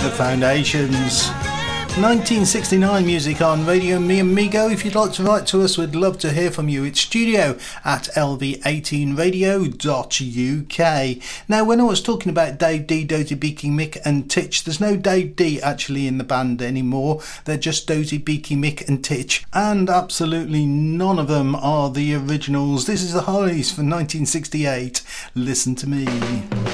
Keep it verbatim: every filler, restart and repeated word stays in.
The Foundations. nineteen sixty-nine music on Radio Mi Amigo. If you'd like to write to us, we'd love to hear from you. It's studio at l v eighteen radio dot u k. Now, when I was talking about Dave D, Dozy, Beaky, Mick and Titch, there's no Dave D actually in the band anymore. They're just Dozy, Beaky, Mick and Titch, and absolutely none of them are the originals. This is the Hollies from nineteen sixty-eight. Listen to me.